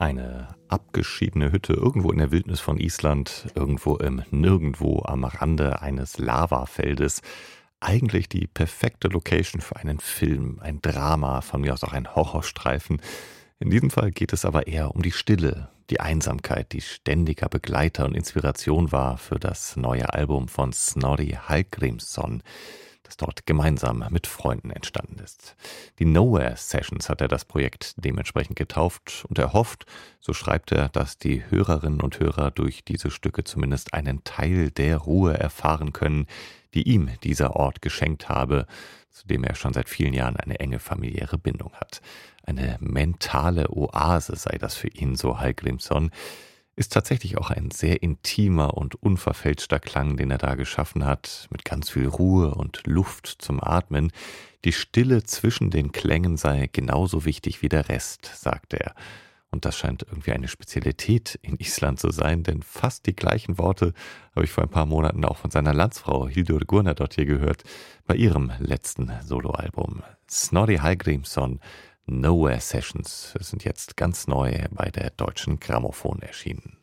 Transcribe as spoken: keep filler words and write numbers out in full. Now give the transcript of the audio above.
Eine abgeschiedene Hütte irgendwo in der Wildnis von Island, irgendwo im Nirgendwo am Rande eines Lavafeldes. Eigentlich die perfekte Location für einen Film, ein Drama, von mir aus auch ein Horrorstreifen. In diesem Fall geht es aber eher um die Stille, die Einsamkeit, die ständiger Begleiter und Inspiration war für das neue Album von Snorri Hallgrímsson, das dort gemeinsam mit Freunden entstanden ist. Die Nowhere Sessions hat er das Projekt dementsprechend getauft und er hofft, so schreibt er, dass die Hörerinnen und Hörer durch diese Stücke zumindest einen Teil der Ruhe erfahren können, die ihm dieser Ort geschenkt habe, zu dem er schon seit vielen Jahren eine enge familiäre Bindung hat. Eine mentale Oase sei das für ihn, so Hallgrímsson. Ist tatsächlich auch ein sehr intimer und unverfälschter Klang, den er da geschaffen hat, mit ganz viel Ruhe und Luft zum Atmen. Die Stille zwischen den Klängen sei genauso wichtig wie der Rest, sagt er. Und das scheint irgendwie eine Spezialität in Island zu sein, denn fast die gleichen Worte habe ich vor ein paar Monaten auch von seiner Landsfrau Hildur Guðnadóttir gehört, bei ihrem letzten Soloalbum. Snorri Hallgrímsson, Nowhere Sessions, sind jetzt ganz neu bei der Deutschen Grammophon erschienen.